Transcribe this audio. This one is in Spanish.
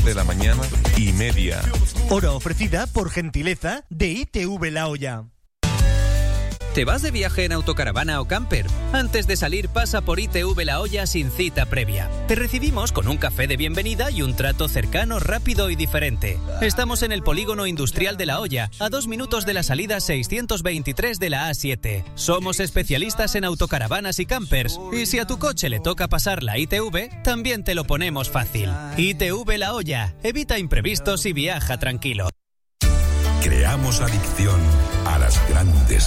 de la mañana y media. Hora ofrecida por gentileza de ITV La Olla. ¿Te vas de viaje en autocaravana o camper? Antes de salir pasa por ITV La Olla sin cita previa. Te recibimos con un café de bienvenida y un trato cercano, rápido y diferente. Estamos en el Polígono Industrial de La Olla, a 2 minutos de la salida 623 de la A7. Somos especialistas en autocaravanas y campers. Y si a tu coche le toca pasar la ITV, también te lo ponemos fácil. ITV La Olla. Evita imprevistos y viaja tranquilo. Creamos adicción a las grandes